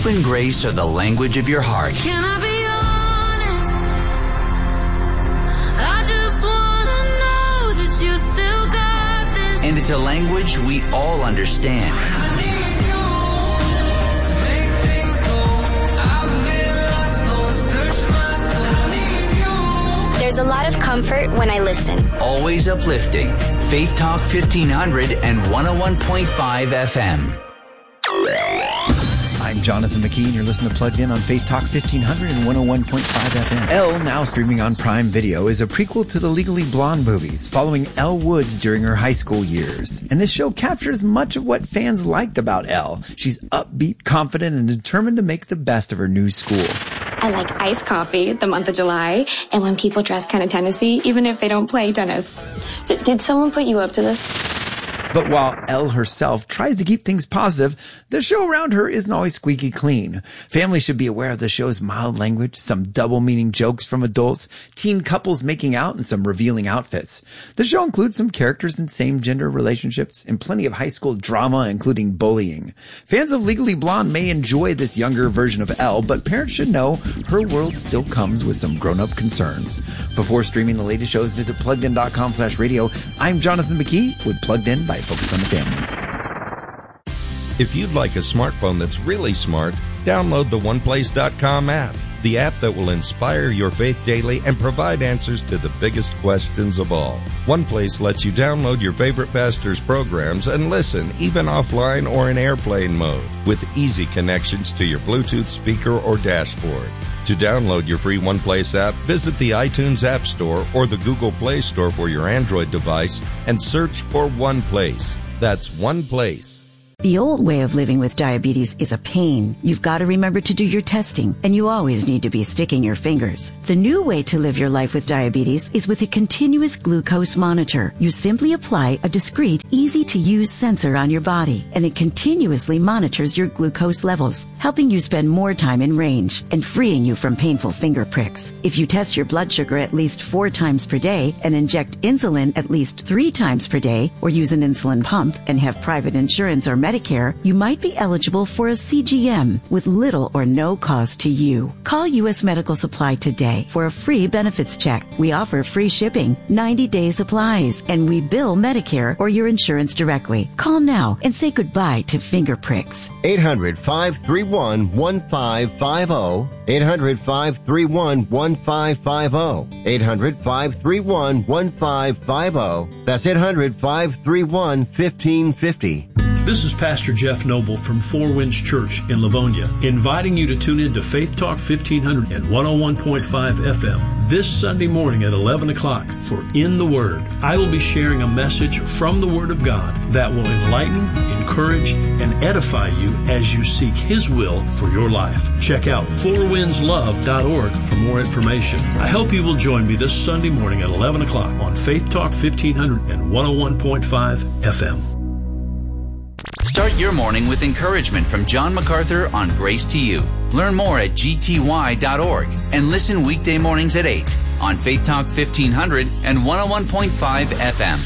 Hope and grace are the language of your heart. Can I be honest? I just want to know that you still got this. And it's a language we all understand. There's a lot of comfort when I listen. Always uplifting. Faith Talk 1500 and 101.5 FM. I'm Jonathan McKee, and you're listening to Plugged In on Faith Talk 1500 and 101.5 FM. Elle, now streaming on Prime Video, is a prequel to the Legally Blonde movies, following Elle Woods during her high school years. And this show captures much of what fans liked about Elle. She's upbeat, confident, and determined to make the best of her new school. I like iced coffee the month of July, and when people dress kind of Tennessee, even if they don't play tennis. Did someone put you up to this? But while Elle herself tries to keep things positive, the show around her isn't always squeaky clean. Families should be aware of the show's mild language, some double-meaning jokes from adults, teen couples making out, and some revealing outfits. The show includes some characters in same-gender relationships and plenty of high school drama, including bullying. Fans of Legally Blonde may enjoy this younger version of Elle, but parents should know her world still comes with some grown-up concerns. Before streaming the latest shows, visit PluggedIn.com/radio. I'm Jonathan McKee with Plugged In by Focus on the Family. If you'd like a smartphone that's really smart, download the OnePlace.com app, the app that will inspire your faith daily and provide answers to the biggest questions of all. OnePlace lets you download your favorite pastor's programs and listen even offline or in airplane mode with easy connections to your Bluetooth speaker or dashboard. To download your free OnePlace app, visit the iTunes App Store or the Google Play Store for your Android device and search for OnePlace. That's OnePlace. The old way of living with diabetes is a pain. You've got to remember to do your testing, and you always need to be sticking your fingers. The new way to live your life with diabetes is with a continuous glucose monitor. You simply apply a discreet, easy-to-use sensor on your body, and it continuously monitors your glucose levels, helping you spend more time in range and freeing you from painful finger pricks. If you test your blood sugar at least 4 times per day and inject insulin at least 3 times per day, or use an insulin pump and have private insurance or Medicare, you might be eligible for a CGM with little or no cost to you. Call U.S. Medical Supply today for a free benefits check. We offer free shipping, 90-day supplies, and we bill Medicare or your insurance directly. Call now and say goodbye to finger pricks. 800-531-1550. 800-531-1550. 800-531-1550. That's 800-531-1550. This is Pastor Jeff Noble from Four Winds Church in Livonia, inviting you to tune in to Faith Talk 1500 and 101.5 FM this Sunday morning at 11 o'clock for In the Word. I will be sharing a message from the Word of God that will enlighten, encourage, and edify you as you seek His will for your life. Check out fourwindslove.org for more information. I hope you will join me this Sunday morning at 11 o'clock on Faith Talk 1500 and 101.5 FM. Start your morning with encouragement from John MacArthur on Grace to You. Learn more at gty.org and listen weekday mornings at 8 on Faith Talk 1500 and 101.5 FM.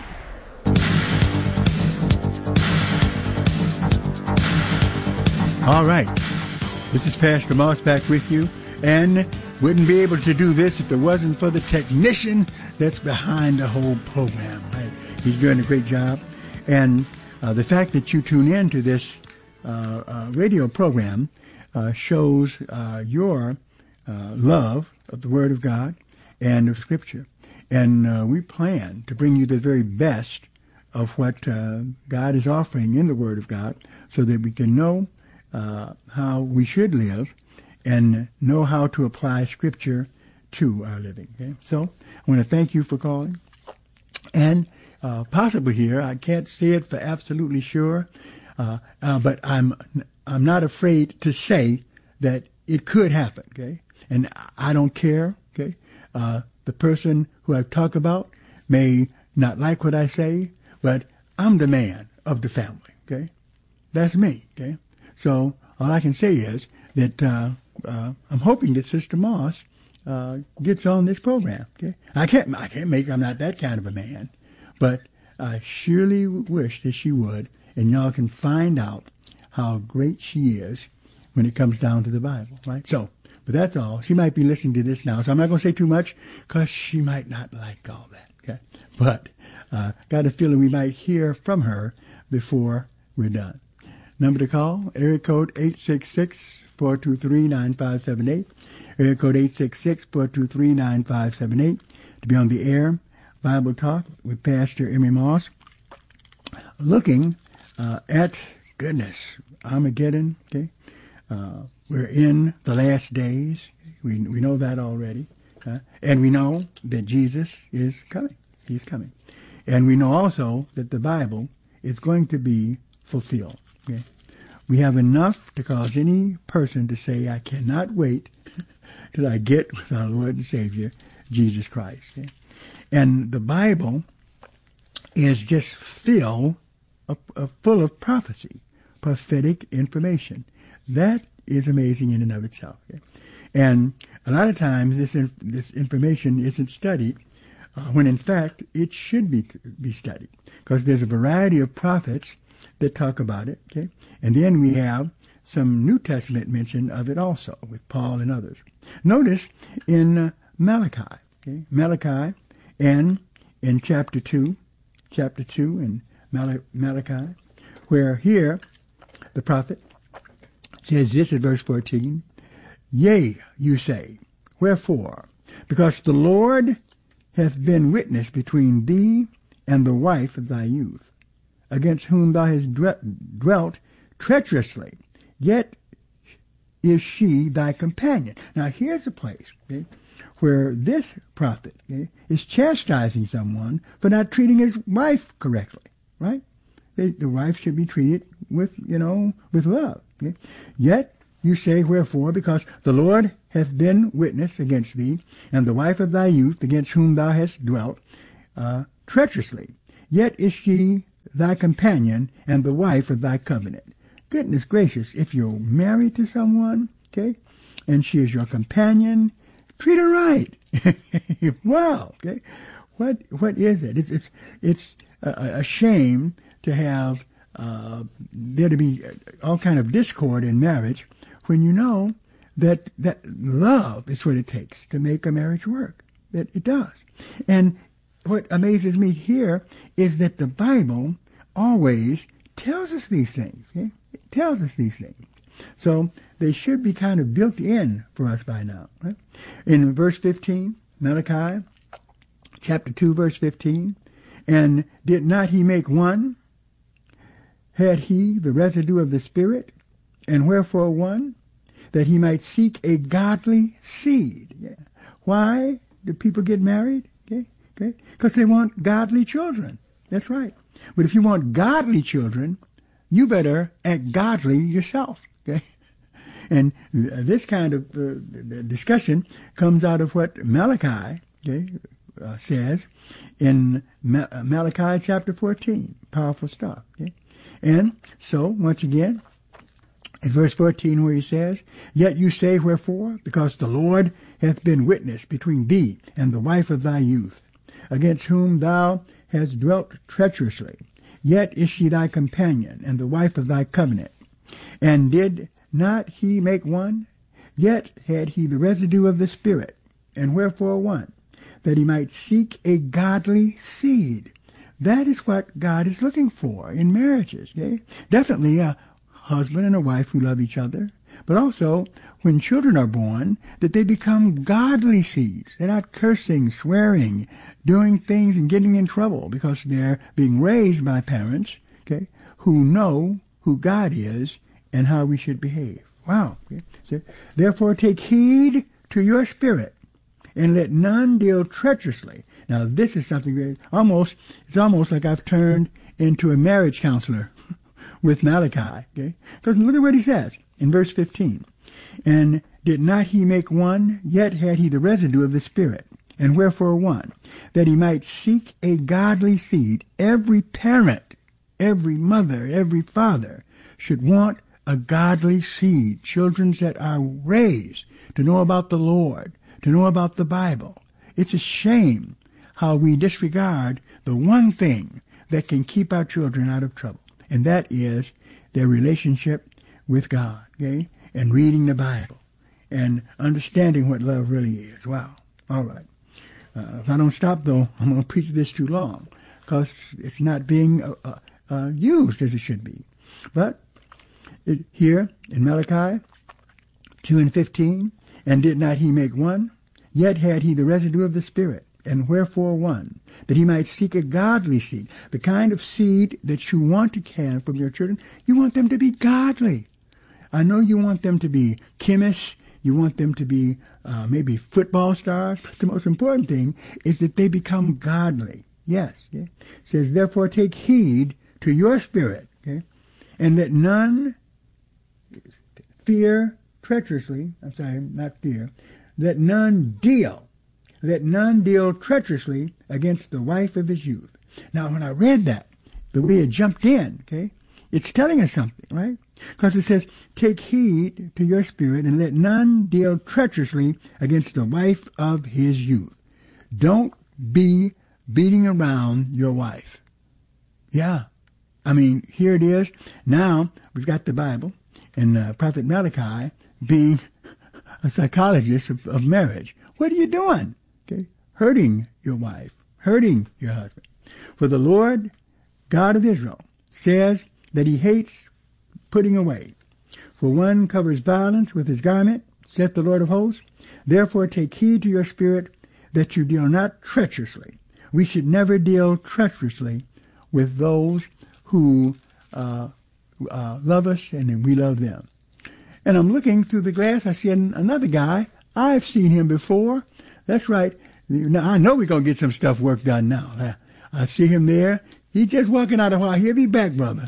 All right. This is Pastor Moss back with you, and wouldn't be able to do this if it wasn't for the technician that's behind the whole program. Right? He's doing a great job. And the fact that you tune in to this radio program shows your love of the Word of God and of Scripture. And we plan to bring you the very best of what God is offering in the Word of God so that we can know how we should live and know how to apply Scripture to our living. Okay? So I want to thank you for calling. And possibly here, I can't say it for absolutely sure, but I'm not afraid to say that it could happen, okay? And I don't care, okay? The person who I talk about may not like what I say, but I'm the man of the family, okay? That's me, okay? So all I can say is that I'm hoping that Sister Moss gets on this program, okay? I can't make, I'm not that kind of a man. But I surely wish that she would, and y'all can find out how great she is when it comes down to the Bible, right? So, but that's all. She might be listening to this now, so I'm not going to say too much because she might not like all that, okay? But got a feeling we might hear from her before we're done. Number to call, area code 866-423-9578, area code 866-423-9578, to be on the air, Bible Talk with Pastor Emery Moss, looking at, goodness, Armageddon, okay? We're in the last days. We know that already. And we know that Jesus is coming. He's coming. And we know also that the Bible is going to be fulfilled. Okay? We have enough to cause any person to say, I cannot wait till I get with our Lord and Savior, Jesus Christ. Okay? And the Bible is just full of prophecy, prophetic information. That is amazing in and of itself. Okay? And a lot of times this information isn't studied when in fact it should be studied, because there's a variety of prophets that talk about it. Okay? And then we have some New Testament mention of it also with Paul and others. Notice in Malachi, okay? Malachi, and in chapter 2 in Malachi, where here the prophet says this in verse 14, Yea, you say, wherefore? Because the Lord hath been witness between thee and the wife of thy youth, against whom thou hast dwelt treacherously, yet is she thy companion. Now here's a place, okay, where this prophet, okay, is chastising someone for not treating his wife correctly, right? The wife should be treated with love. Okay? Yet you say, wherefore? Because the Lord hath been witness against thee, and the wife of thy youth, against whom thou hast dwelt treacherously. Yet is she thy companion, and the wife of thy covenant. Goodness gracious, if you're married to someone, okay, and she is your companion, treat her right. Wow, okay. What is it? It's a shame to have there to be all kind of discord in marriage when you know that love is what it takes to make a marriage work. That it does. And what amazes me here is that the Bible always tells us these things. Okay? It tells us these things. So they should be kind of built in for us by now. Right? In verse 15, Malachi, chapter 2, verse 15, and did not he make one? Had he the residue of the Spirit? And wherefore one? That he might seek a godly seed. Yeah. Why do people get married? Okay, because they want godly children. That's right. But if you want godly children, you better act godly yourself. Okay, and this kind of discussion comes out of what Malachi says in Malachi chapter 14. Powerful stuff. Okay? And so, once again, in verse 14 where he says, Yet you say, wherefore? Because the Lord hath been witness between thee and the wife of thy youth, against whom thou hast dwelt treacherously. Yet is she thy companion, and the wife of thy covenant. And did not he make one? Yet had he the residue of the Spirit. And wherefore one? That he might seek a godly seed. That is what God is looking for in marriages. Okay? Definitely a husband and a wife who love each other, but also when children are born, that they become godly seeds. They're not cursing, swearing, doing things and getting in trouble because they're being raised by parents, okay, who know who God is and how we should behave. Wow. Okay? So, therefore take heed to your spirit, and let none deal treacherously. Now this is something it's almost like I've turned into a marriage counselor with Malachi. Okay? Because look at what he says in verse 15. And did not he make one? Yet had he the residue of the Spirit. And wherefore one? That he might seek a godly seed. Every parent, every mother, every father should want a godly seed. Children that are raised to know about the Lord, to know about the Bible. It's a shame how we disregard the one thing that can keep our children out of trouble. And that is their relationship with God. Okay? and reading the Bible and understanding what love really is. Wow. All right. If I don't stop, though, I'm going to preach this too long because it's not being used as it should be. But here in Malachi 2:15, and did not he make one? Yet had he the residue of the Spirit. And wherefore one? That he might seek a godly seed. The kind of seed that you want to have from your children, you want them to be godly. I know you want them to be chemists. You want them to be maybe football stars. But the most important thing is that they become godly. Yes. Okay? It says, therefore take heed to your spirit. Okay? And let none fear treacherously. I'm sorry, not fear. Let none deal treacherously against the wife of his youth. Now, when I read that, the way it jumped in, okay, it's telling us something, right? Because it says, take heed to your spirit and let none deal treacherously against the wife of his youth. Don't be beating around your wife. Yeah. I mean, here it is. Now, we've got the Bible and Prophet Malachi being a psychologist of marriage. What are you doing? Okay, hurting your wife, hurting your husband. For the Lord God of Israel says that he hates putting away. For one covers violence with his garment, saith the Lord of hosts. Therefore take heed to your spirit that you deal not treacherously. We should never deal treacherously with those who love us and we love them. And I'm looking through the glass. I see another guy. I've seen him before. That's right. Now, I know we're going to get some stuff work done now. I see him there. He's just walking out a while. He'll be back, brother.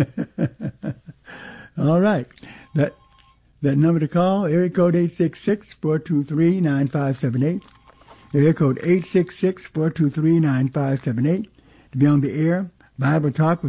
All right. That number to call, area code 866-423-9578. Area code 866-423-9578. To be on the air, Bible Talk with